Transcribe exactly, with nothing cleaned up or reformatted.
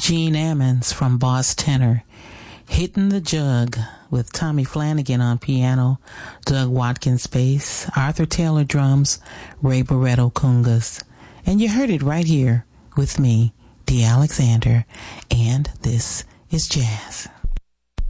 Gene Ammons from Boss Tenor, Hitting the Jug with Tommy Flanagan on piano, Doug Watkins bass, Arthur Taylor drums, Ray Barretto congas. And you heard it right here with me, Dee Alexander, and this is Jazz.